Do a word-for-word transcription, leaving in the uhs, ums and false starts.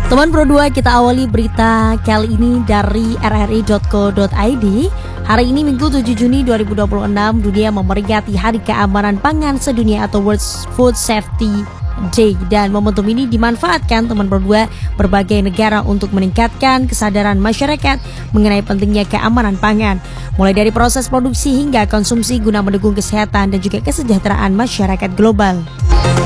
Teman Pro dua, kita awali berita kali ini dari r r i dot co dot i d. Hari ini Minggu tujuh Juni dua ribu dua puluh enam, dunia memperingati Hari Keamanan Pangan Sedunia atau World Food Safety Day, dan momentum ini dimanfaatkan teman Pro dua berbagai negara untuk meningkatkan kesadaran masyarakat mengenai pentingnya keamanan pangan, mulai dari proses produksi hingga konsumsi guna mendukung kesehatan dan juga kesejahteraan masyarakat global.